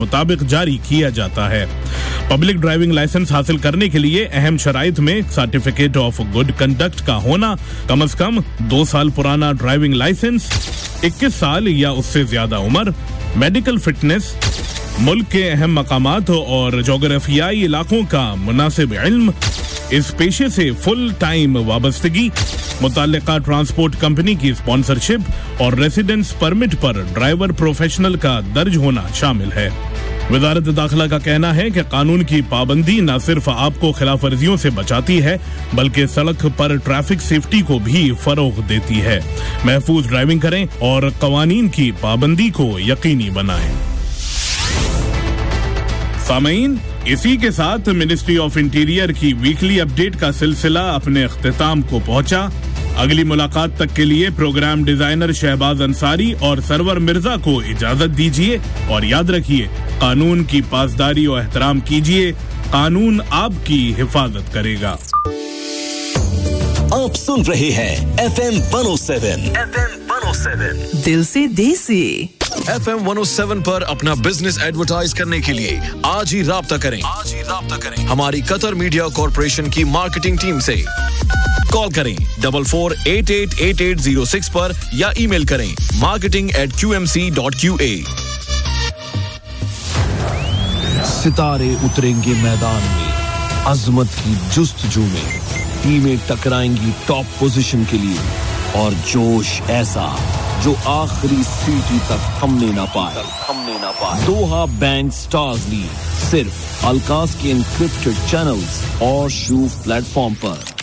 मुताबिक जारी किया जाता है। पब्लिक ड्राइविंग लाइसेंस हासिल करने के लिए अहम शराइत में सर्टिफिकेट ऑफ गुड कंडक्ट का होना, कम से कम 2 साल पुराना ड्राइविंग लाइसेंस, 21 साल या उससे ज्यादा उम्र, मेडिकल फिटनेस, मुल्क के अहम मकामात और जोग्राफियाई इलाकों का मुनासिब इल्म, इस पेशे से फुल टाइम वाबस्तगी, मुताल्लिका ट्रांसपोर्ट कंपनी की स्पॉन्सरशिप और रेसिडेंस परमिट पर ड्राइवर प्रोफेशनल का दर्ज होना शामिल है। वजारत दाखिला का कहना है कि कानून की पाबंदी न सिर्फ आपको खिलाफ वर्जियों से बचाती है बल्कि सड़क पर ट्रैफिक सेफ्टी को भी फरोग देती है। महफूज ड्राइविंग करें और कवानीन की पाबंदी को यकीनी बनाएं। सामीन, इसी के साथ मिनिस्ट्री ऑफ इंटीरियर की वीकली अपडेट का सिलसिला अपने इख्तिताम को पहुंचा। अगली मुलाकात तक के लिए प्रोग्राम डिजाइनर शहबाज अंसारी और सरवर मिर्जा को इजाजत दीजिए और याद रखिए, कानून की पासदारी और एहतराम कीजिए, कानून आपकी हिफाजत करेगा। आप सुन रहे हैं FM 107 दिल से देसी। FM 107 पर अपना बिजनेस एडवर्टाइज करने के लिए आज ही राब्ता करें हमारी कतर मीडिया कॉर्पोरेशन की मार्केटिंग टीम से। कॉल करें 44888806 पर या ईमेल करें marketing@qmc.qa। सितारे उतरेंगे मैदान में अजमत की जुस्तजू में, टीमें टकराएंगी टॉप पोजीशन के लिए और जोश ऐसा जो आखिरी सीटी तक थमने ना पाए। दोहा बैंक स्टार्स लीग सिर्फ अलकास के एन्क्रिप्टेड चैनल्स और शू प्लेटफॉर्म पर।